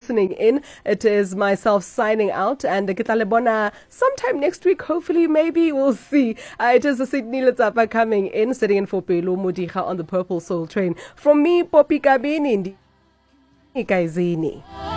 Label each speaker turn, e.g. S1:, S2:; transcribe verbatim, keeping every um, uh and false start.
S1: listening in. It is myself signing out, and ke tla le bona sometime next week. Hopefully, maybe we'll see. Uh, it is a Sydney Letsapa coming in, sitting in for Pelo Modiga on the Purple Soul train. From me, Poppy Kabini, Ndi Kaizini.